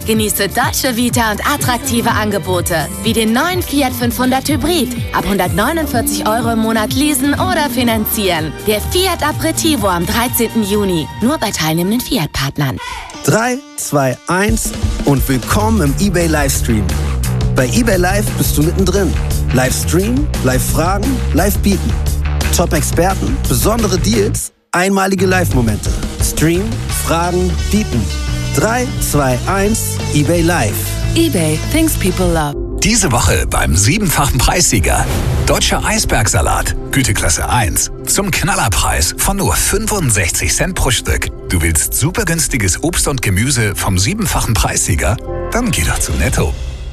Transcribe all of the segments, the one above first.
Genieße Deutsche Vita und attraktive Angebote, wie den neuen Fiat 500 Hybrid. Ab 149 € im Monat leasen oder finanzieren. Der Fiat Aperitivo am 13. Juni. Nur bei teilnehmenden Fiat-Partnern. 3, 2, 1 und willkommen im eBay Livestream. Bei eBay Live bist du mittendrin. Livestream, Live-Fragen, Live-Bieten. Top-Experten, besondere Deals, einmalige Live-Momente. Stream, Fragen, Bieten. 3, 2, 1, eBay Live. eBay, things people love. Diese Woche beim 7-fachen Preissieger. Deutscher Eisbergsalat, Güteklasse 1. Zum Knallerpreis von nur 65 Cent pro Stück. Du willst super günstiges Obst und Gemüse vom 7-fachen Preissieger? Dann geh doch zu Netto.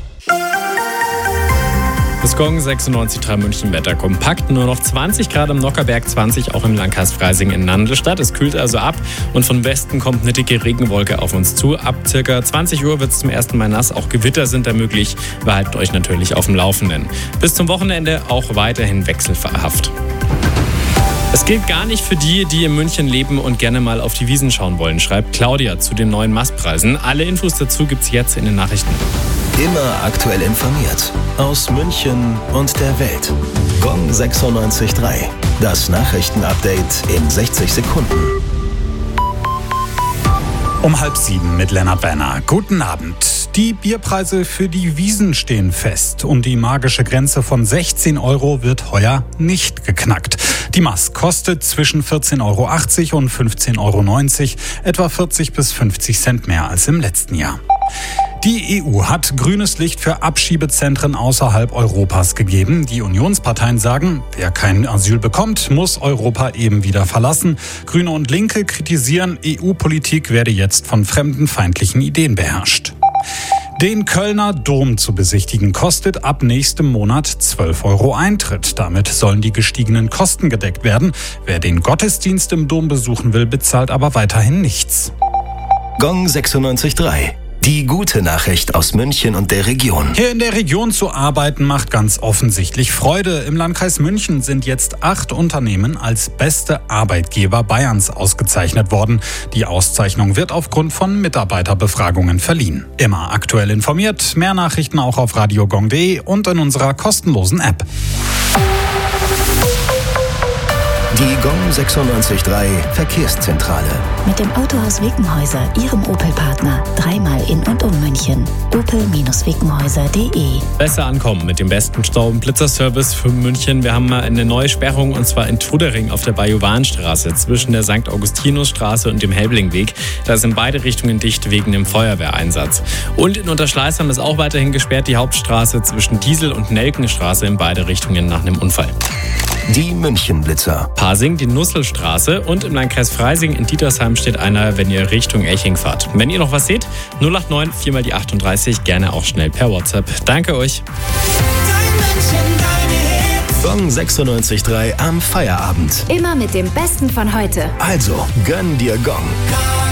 Das Gong 96,3 München Wetter kompakt. Nur noch 20 Grad im Nockherberg, 20 auch im Landkreis Freising in Nandelstadt. Es kühlt also ab und von Westen kommt eine dicke Regenwolke auf uns zu. Ab ca. 20 Uhr wird es zum ersten Mal nass. Auch Gewitter sind da möglich. Wir halten euch natürlich auf dem Laufenden. Bis zum Wochenende auch weiterhin wechselhaft. Es gilt gar nicht für die, die in München leben und gerne mal auf die Wiesn schauen wollen, schreibt Claudia zu den neuen Mastpreisen. Alle Infos dazu gibt's jetzt in den Nachrichten. Immer aktuell informiert. Aus München und der Welt. Gong 96,3. Das Nachrichtenupdate in 60 Sekunden. Um 6:30 mit Lennart Werner. Guten Abend. Die Bierpreise für die Wiesn stehen fest und die magische Grenze von 16 € wird heuer nicht geknackt. Die Maß kostet zwischen 14,80 € und 15,90 €, etwa 40 bis 50 Cent mehr als im letzten Jahr. Die EU hat grünes Licht für Abschiebezentren außerhalb Europas gegeben. Die Unionsparteien sagen, wer kein Asyl bekommt, muss Europa eben wieder verlassen. Grüne und Linke kritisieren, EU-Politik werde jetzt von fremdenfeindlichen Ideen beherrscht. Den Kölner Dom zu besichtigen kostet ab nächstem Monat 12 € Eintritt. Damit sollen die gestiegenen Kosten gedeckt werden. Wer den Gottesdienst im Dom besuchen will, bezahlt aber weiterhin nichts. Gong 96,3. Die gute Nachricht aus München und der Region. Hier in der Region zu arbeiten macht ganz offensichtlich Freude. Im Landkreis München sind jetzt 8 Unternehmen als beste Arbeitgeber Bayerns ausgezeichnet worden. Die Auszeichnung wird aufgrund von Mitarbeiterbefragungen verliehen. Immer aktuell informiert, mehr Nachrichten auch auf radiogong.de und in unserer kostenlosen App. Die Gong 96,3 Verkehrszentrale. Mit dem Autohaus Wickenhäuser, Ihrem Opel-Partner. Dreimal in und um München. opel-wickenhäuser.de. Besser ankommen mit dem besten Stau- und Blitzerservice für München. Wir haben mal eine neue Sperrung und zwar in Trudering auf der Bajuwanstraße zwischen der St. Augustinusstraße und dem Helblingweg. Da ist in beide Richtungen dicht wegen dem Feuerwehreinsatz. Und in Unterschleißheim ist auch weiterhin gesperrt die Hauptstraße zwischen Diesel- und Nelkenstraße in beide Richtungen nach einem Unfall. Die München-Blitzer. Pasing, die Nusselstraße und im Landkreis Freising in Dietersheim steht einer, wenn ihr Richtung Eching fahrt. Wenn ihr noch was seht, 089 4 die 38, gerne auch schnell per WhatsApp. Danke euch. Gong 96,3 am Feierabend. Immer mit dem Besten von heute. Also, gönn dir Gong.